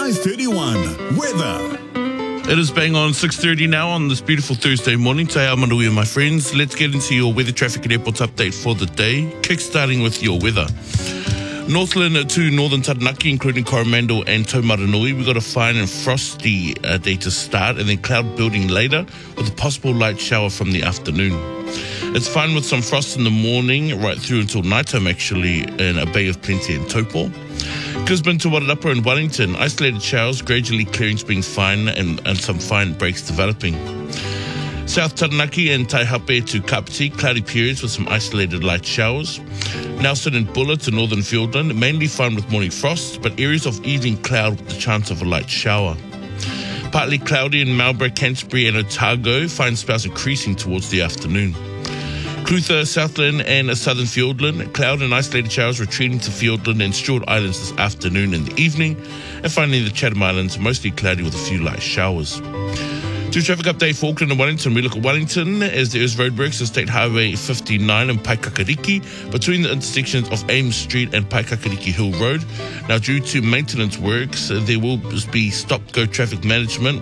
5:31 weather. It is bang on 6:30 now on this beautiful Thursday morning. Te ao manui, my friends. Let's get into your weather, traffic and airports update for the day. Kickstarting with your weather. Northland to northern Taranaki, including Coromandel and Taumaranui. We've got a fine and frosty day to start, and then cloud building later with a possible light shower from the afternoon. It's fine with some frost in the morning, right through until nighttime actually, in a Bay of Plenty and Taupo. Gisborne to Wairarapa and Wellington, isolated showers, gradually clearing, being fine, and some fine breaks developing. South Taranaki and Taihape to Kapiti, cloudy periods with some isolated light showers. Nelson and Bulla to northern Fiordland, mainly fine with morning frost, but areas of evening cloud with the chance of a light shower. Partly cloudy in Marlborough, Canterbury and Otago, fine spells increasing towards the afternoon. Clutha, Southland and southern Fiordland, cloud and isolated showers retreating to Fiordland and Stewart Islands this afternoon and the evening. And finally the Chatham Islands, mostly cloudy with a few light showers. To traffic update for Auckland and Wellington, we look at Wellington as there is roadworks on State Highway 59 and Paikakariki between the intersections of Ames Street and Paikakariki Hill Road. Now, due to maintenance works, there will be stop-go traffic management